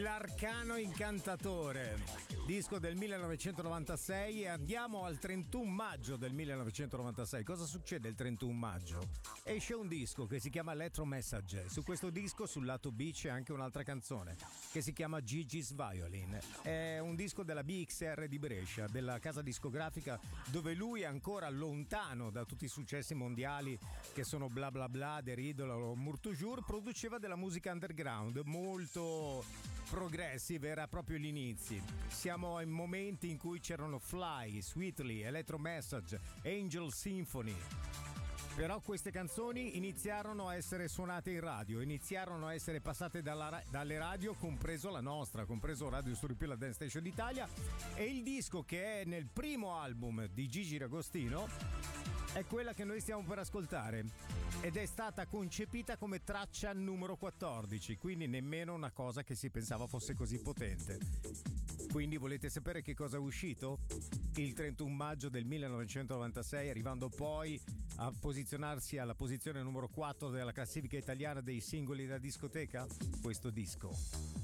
L'arcano incantatore, disco del 1996, e andiamo al 31 maggio del 1996. Cosa succede il 31 maggio? Esce un disco che si chiama Electro Message. Su questo disco, sul lato B, c'è anche un'altra canzone che si chiama Gigi's Violin. È un disco della BXR di Brescia, della casa discografica dove lui è ancora lontano da tutti i successi mondiali che sono Bla Bla Bla, Deridolo o Murtujur. Produceva della musica underground molto progressive, era proprio gli inizi. Siamo in momenti in cui c'erano Fly, Sweetly, Electro Message, Angel Symphony. Però queste canzoni iniziarono a essere suonate in radio, iniziarono a essere passate dalle radio, compreso la nostra, compreso Radio Stupid, la Dance Station d'Italia, e il disco che è nel primo album di Gigi D'Agostino è quella che noi stiamo per ascoltare, ed è stata concepita come traccia numero 14, quindi nemmeno una cosa che si pensava fosse così potente. Quindi volete sapere che cosa è uscito? Il 31 maggio del 1996, arrivando poi a posizionarsi alla posizione numero 4 della classifica italiana dei singoli da discoteca? Questo disco.